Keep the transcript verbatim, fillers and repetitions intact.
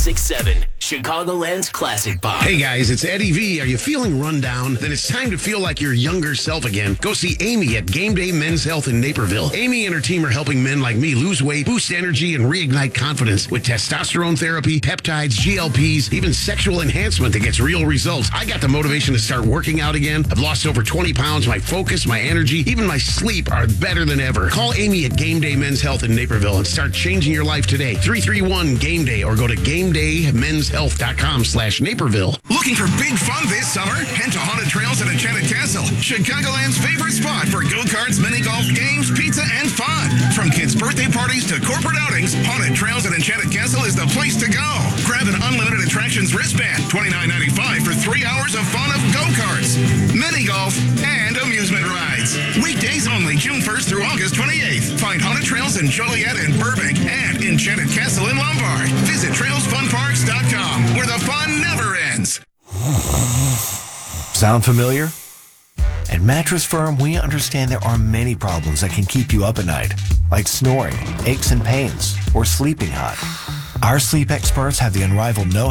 six seven, Chicagoland's Classic Pop. Hey guys, it's Eddie V. Are you feeling run down? Then it's time to feel like your younger self again. Go see Amy at Game Day Men's Health in Naperville. Amy and her team are helping men like me lose weight, boost energy, and reignite confidence with testosterone therapy, peptides, G L Ps, even sexual enhancement that gets real results. I got the motivation to start working out again. I've lost over twenty pounds. My focus, my energy, even my sleep are better than ever. Call Amy at Game Day Men's Health in Naperville and start changing your life today. three three one game day or go to game day men's health dot com slash Naperville. Looking for big fun this summer? Head to Haunted Trails at Enchanted Castle, Chicagoland's favorite spot for go-karts, mini golf, games, pizza, and fun. From kids' birthday parties to corporate outings, Haunted Trails at Enchanted Castle is the place to go. Grab an unlimited attractions wristband, twenty-nine ninety-five for three hours of fun of go-karts, mini golf, and amusement rides. Weekdays only, June first through August twenty-eighth. Find Haunted Trails in Joliet and Burbank and Enchanted Castle in Lombard. Visit trails fun parks dot com, where the fun never ends. Sound familiar? At Mattress Firm, we understand there are many problems that can keep you up at night, like snoring, aches and pains, or sleeping hot. Our sleep experts have the unrivaled know